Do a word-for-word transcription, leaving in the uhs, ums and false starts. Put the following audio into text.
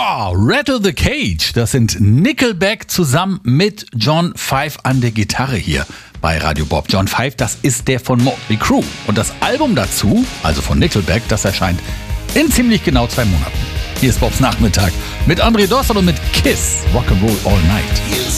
Ja, Rattle the Cage, das sind Nickelback zusammen mit John Five an der Gitarre hier bei Radio Bob. John Five, das ist der von Motley Crue. Und das Album dazu, also von Nickelback, das erscheint in ziemlich genau zwei Monaten. Hier ist Bobs Nachmittag mit André Dossel und mit Kiss Rock'n'Roll All Night.